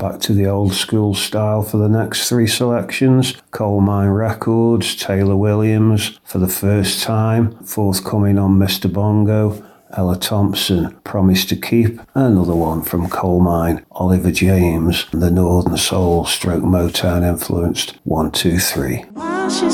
back to the old school style for the next three selections. Coal Mine Records, Taylor Williams, For the First Time, forthcoming on Mr. Bongo. Ella Thompson, Promise to Keep, another one from Coal Mine, Oliver James, and the Northern Soul / Motown influenced 1, 2, 3.